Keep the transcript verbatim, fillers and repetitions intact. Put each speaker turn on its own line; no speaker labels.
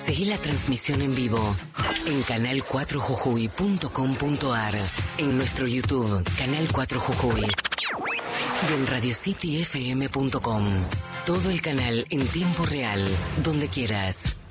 Seguí la transmisión en vivo en canal cuatro jujuy punto com punto ar, en nuestro YouTube, Canal cuatro Jujuy, y en radio city f m punto com. Todo el canal en tiempo real, donde quieras.